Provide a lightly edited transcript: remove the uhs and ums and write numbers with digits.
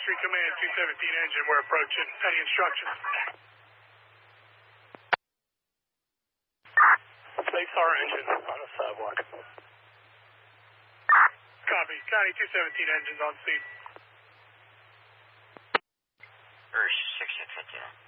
Street Command, 217 engine, we're approaching. Any instructions? Place our engine on a sidewalk. Copy. County 217 engines on scene. Ursh, 1615.